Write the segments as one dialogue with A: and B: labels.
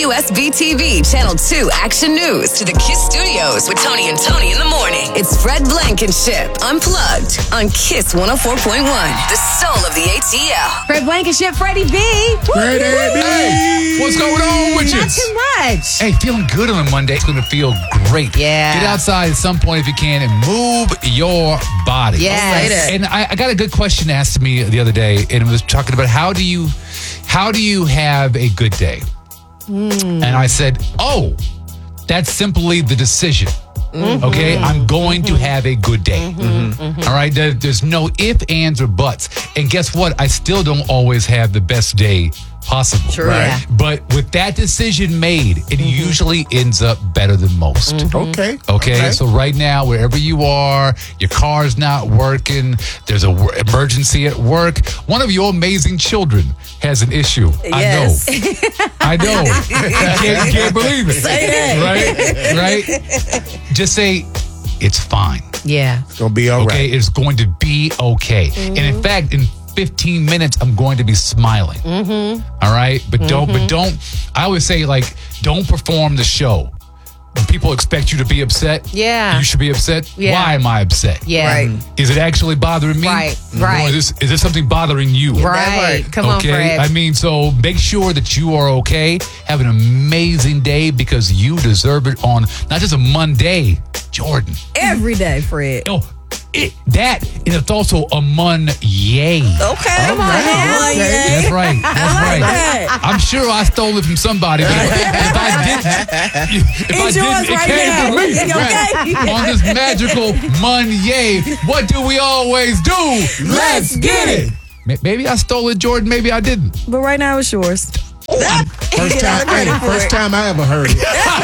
A: USBTV Channel 2 Action News to the KISS Studios with Tony and Tony in the morning. It's Fred Blankenship Unplugged on KISS 104.1, the soul of the ATL.
B: Fred Blankenship, Freddie B.
C: Freddie B. Hey, what's going on with you?
B: Not too much.
C: Hey, feeling good on a Monday. It's going to feel great.
B: Yeah.
C: Get outside at some point if you can and move your body.
B: Yes.
C: And I got a good question asked to me the other day, and it was talking about how do you have a good day? And I said, that's simply the decision. Okay, I'm going to have a good day. All right, there's no ifs, ands, or buts. And guess what? I still don't always have the best day possible.
B: True. Right? Yeah.
C: But with that decision made, it usually ends up better than most. Okay. So right now, wherever you are, your car's not working, there's an emergency at work. One of your amazing children has an issue.
B: Yes.
C: I know. You can't believe it.
B: Say that.
C: Right? Just say, it's fine.
B: Yeah.
D: It's going to be all right.
C: Okay, it's going to be okay. And in fact, in 15 minutes, I'm going to be smiling. All right? But don't, I always say, don't perform the show. When people expect you to be upset, you should be upset.
B: Yeah.
C: Why am I upset?
B: Yeah.
D: Right.
C: Is it actually bothering me?
B: Right.
C: Or is this something bothering you?
B: Right. Come on, Fred.
C: I mean, so make sure that you are okay. Have an amazing day because you deserve it on not just a Monday, Jordan.
E: Every day, Fred.
C: That, and it's also a Mon-yay.
E: Okay, come on now.
C: That's right.
E: that.
C: I'm sure I stole it from somebody. But if I didn't, it came from me.
E: Okay.
C: On this magical Mon-yay, what do we always do? Let's get it. Maybe I stole it, Jordan. Maybe I didn't.
E: But right now it's yours.
D: First time I ever heard it.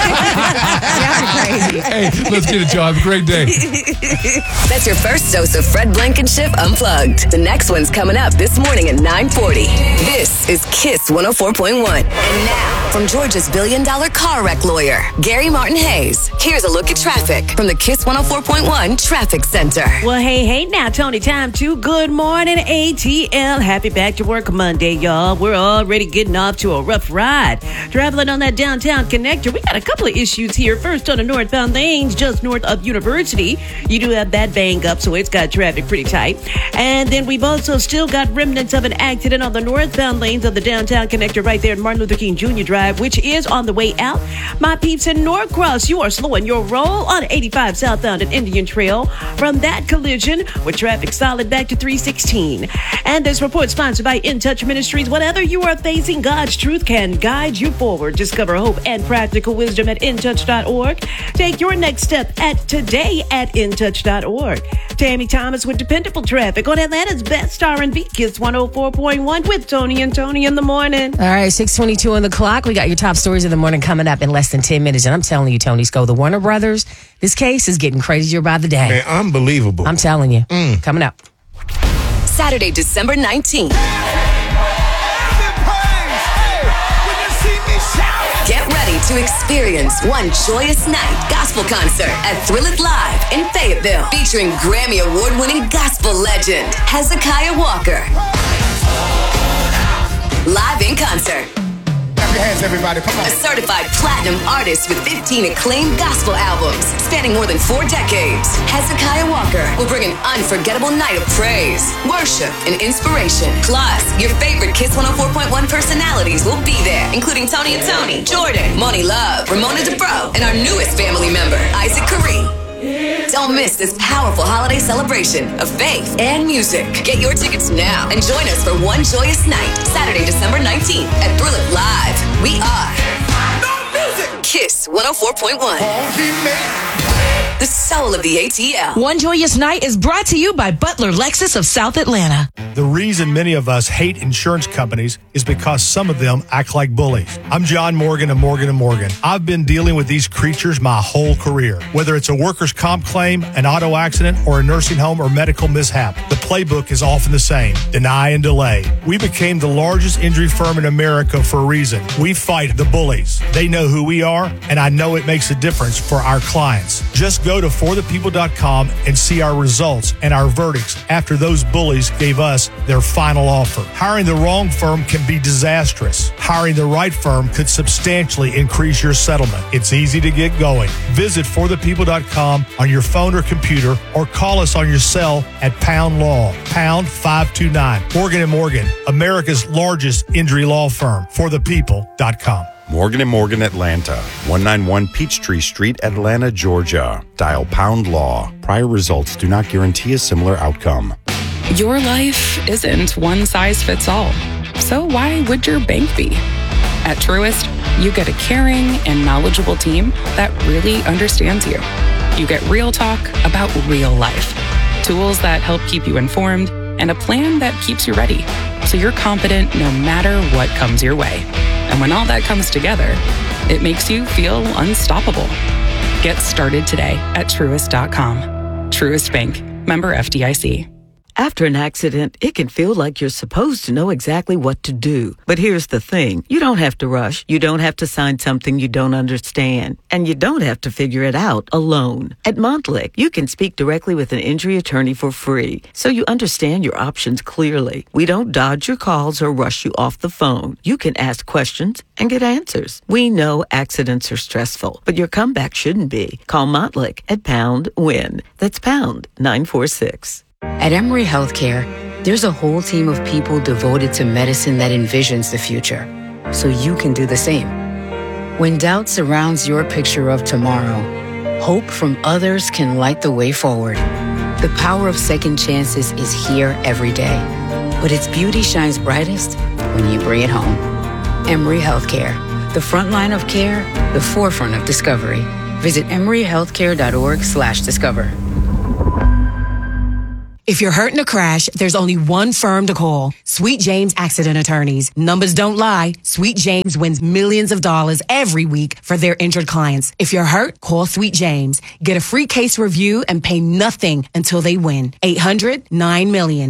B: Y'all crazy.
C: Hey, let's get it, y'all. Have a great day.
A: That's your first dose of Fred Blankenship Unplugged. The next one's coming up this morning at 9:40. This is KISS 104.1. And now, from Georgia's billion-dollar car wreck lawyer, Gary Martin Hayes, here's a look at traffic from the KISS 104.1 Traffic Center.
F: Well, hey, now, Tony, time to good morning, ATL. Happy back to work Monday, y'all. We're already getting off to a rough ride. Traveling on that downtown connector, we got a couple of issues here. First, on the northbound lanes, just north of University, you do have that bang up, so it's got traffic pretty tight. And then we've also still got remnants of an accident on the northbound lanes of the downtown connector right there at Martin Luther King Jr. Drive, which is on the way out. My peeps in Norcross, you are slowing your roll on 85 southbound at Indian Trail from that collision with traffic solid back to 316. And this report sponsored by In Touch Ministries. Whatever you are facing, God's truth can guide you forward. Discover hope and practical wisdom at intouch.org. Take your next step at today at intouch.org. Tammy Thomas with dependable traffic on Atlanta's best R&B, KISS 104.1 with Tony and Tony in the morning.
B: All right, 6:22 on the clock. We got your top stories of the morning coming up in less than 10 minutes. And I'm telling you, Tony Sco, the Warner Brothers, this case is getting crazier by the day.
D: Man, unbelievable.
B: I'm telling you. Coming up.
A: Saturday, December 19th. Get ready to experience one joyous night gospel concert at Thrill It Live in Fayetteville, featuring Grammy Award-winning gospel legend Hezekiah Walker. Live in concert.
D: Clap your hands, everybody. Come on.
A: A certified platinum artist with 15 acclaimed gospel albums spanning more than 4 decades, Hezekiah Walker will bring an unforgettable night of praise, worship, and inspiration. Plus, your favorite KISS 104.1 personalities will be there, including Tony and Tony, Jordan, Moni Love, Ramona DeBro, and our newest family member, Isaac Kareem. Don't miss this powerful holiday celebration of faith and music. Get your tickets now and join us for one joyous night, Saturday, December 19th at Thrill It Live. We are KISS 104.1. The soul of the ATL.
G: One Joyous Night is brought to you by Butler Lexus of South Atlanta.
H: The reason many of us hate insurance companies is because some of them act like bullies. I'm John Morgan of Morgan & Morgan. I've been dealing with these creatures my whole career. Whether it's a workers' comp claim, an auto accident, or a nursing home or medical mishap, the playbook is often the same: deny and delay. We became the largest injury firm in America for a reason. We fight the bullies. They know who we are, and I know it makes a difference for our clients. Just go to forthepeople.com and see our results and our verdicts after those bullies gave us their final offer. Hiring the wrong firm can be disastrous. Hiring the right firm could substantially increase your settlement. It's easy to get going. Visit forthepeople.com on your phone or computer, or call us on your cell at Pound Law, pound 529. Morgan & Morgan, America's largest injury law firm. forthepeople.com.
I: Morgan & Morgan Atlanta, 191 Peachtree Street, Atlanta, Georgia. Dial Pound Law. Prior results do not guarantee a similar outcome.
J: Your life isn't one size fits all. So why would your bank be? At Truist, you get a caring and knowledgeable team that really understands you. You get real talk about real life, tools that help keep you informed, and a plan that keeps you ready, so you're confident no matter what comes your way. And when all that comes together, it makes you feel unstoppable. Get started today at Truist.com. Truist Bank. Member FDIC.
K: After an accident, it can feel like you're supposed to know exactly what to do. But here's the thing. You don't have to rush. You don't have to sign something you don't understand. And you don't have to figure it out alone. At Montlick, you can speak directly with an injury attorney for free, so you understand your options clearly. We don't dodge your calls or rush you off the phone. You can ask questions and get answers. We know accidents are stressful, but your comeback shouldn't be. Call Montlick at Pound WIN. That's pound 946.
L: At Emory Healthcare, there's a whole team of people devoted to medicine that envisions the future, so you can do the same. When doubt surrounds your picture of tomorrow, hope from others can light the way forward. The power of second chances is here every day, but its beauty shines brightest when you bring it home. Emory Healthcare, the front line of care, the forefront of discovery. Visit emoryhealthcare.org/discover.
G: If you're hurt in a crash, there's only one firm to call. Sweet James Accident Attorneys. Numbers don't lie. Sweet James wins millions of dollars every week for their injured clients. If you're hurt, call Sweet James. Get a free case review and pay nothing until they win. 800-9-million.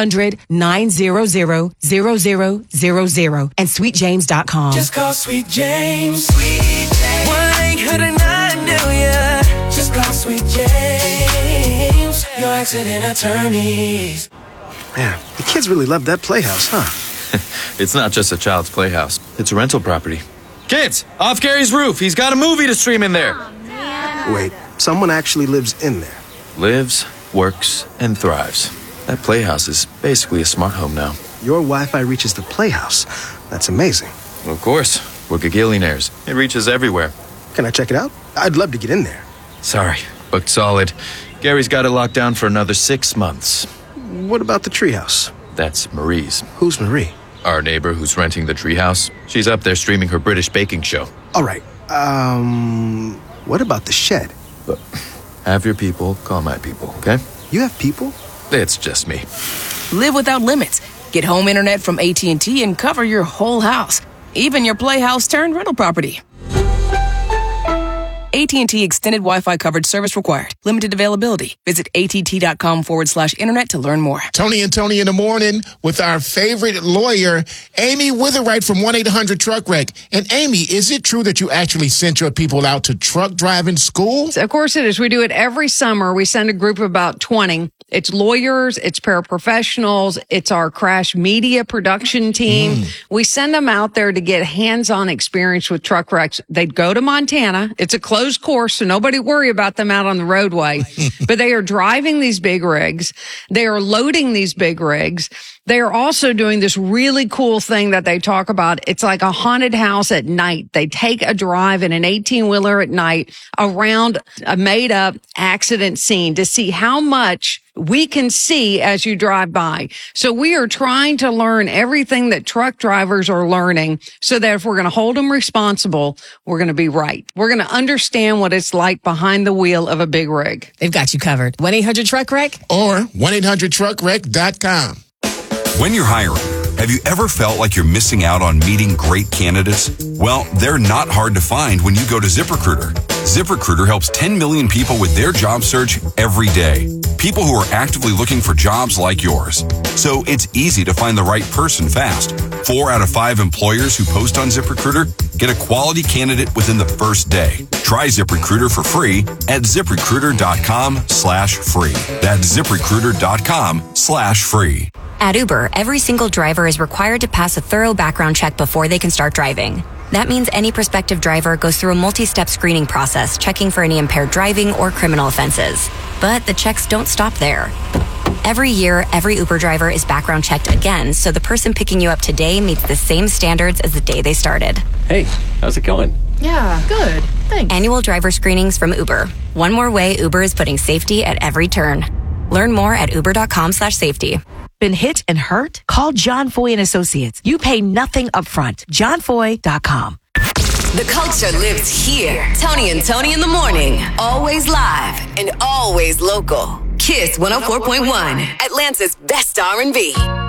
G: 800-900-0000 and sweetjames.com.
M: Just call Sweet James. Sweet James. 1-800-9-million. Just call Sweet James. Your accident attorneys.
N: Man, the kids really love that playhouse, huh?
O: It's not just a child's playhouse. It's a rental property. Kids, off Gary's roof. He's got a movie to stream in there.
N: Wait, someone actually lives in there?
O: Lives, works, and thrives. That playhouse is basically a smart home now.
N: Your Wi-Fi reaches the playhouse. That's amazing.
O: Of course. We're gagillionaires. It reaches everywhere.
N: Can I check it out? I'd love to get in there.
O: Sorry, booked solid. Gary's got it locked down for another 6 months.
N: What about the treehouse?
O: That's Marie's.
N: Who's Marie?
O: Our neighbor who's renting the treehouse. She's up there streaming her British baking show.
N: All right. What about the shed?
O: But have your people call my people, okay?
N: You have people?
O: It's just me.
P: Live without limits. Get home internet from AT&T and cover your whole house. Even your playhouse turned rental property. AT&T Extended Wi-Fi coverage service required. Limited availability. Visit att.com/internet to learn more.
D: Tony and Tony in the morning with our favorite lawyer, Amy Witherwright from 1-800-TRUCK-WRECK. And Amy, is it true that you actually sent your people out to truck driving school?
Q: Of course it is. We do it every summer. We send a group of about 20. It's lawyers, it's paraprofessionals, it's our crash media production team. We send them out there to get hands-on experience with truck wrecks. They'd go to Montana. It's a closed course, so nobody worry about them out on the roadway. But they are driving these big rigs. They are loading these big rigs. They are also doing this really cool thing that they talk about. It's like a haunted house at night. They take a drive in an 18-wheeler at night around a made-up accident scene to see how much we can see as you drive by. So we are trying to learn everything that truck drivers are learning so that if we're going to hold them responsible, we're going to be right. We're going to understand what it's like behind the wheel of a big rig.
B: They've got you covered. 1-800-TRUCK-WRECK
D: or 1-800-TRUCKWRECK.com.
R: When you're hiring, have you ever felt like you're missing out on meeting great candidates? Well, they're not hard to find when you go to ZipRecruiter. ZipRecruiter helps 10 million people with their job search every day. People who are actively looking for jobs like yours. So it's easy to find the right person fast. 4 out of 5 employers who post on ZipRecruiter get a quality candidate within the first day. Try ZipRecruiter for free at ZipRecruiter.com/free. That's ZipRecruiter.com/free.
S: At Uber, every single driver is required to pass a thorough background check before they can start driving. That means any prospective driver goes through a multi-step screening process, checking for any impaired driving or criminal offenses. But the checks don't stop there. Every year, every Uber driver is background checked again, so the person picking you up today meets the same standards as the day they started.
O: Hey, how's it going?
P: Yeah, good. Thanks.
S: Annual driver screenings from Uber. One more way Uber is putting safety at every turn. Learn more at uber.com/safety.
T: Been hit and hurt? Call John Foy and Associates. You pay nothing upfront. JohnFoy.com.
A: The culture lives here. Tony and Tony in the morning. Always live and always local. Kiss 104.1, Atlanta's best R&B.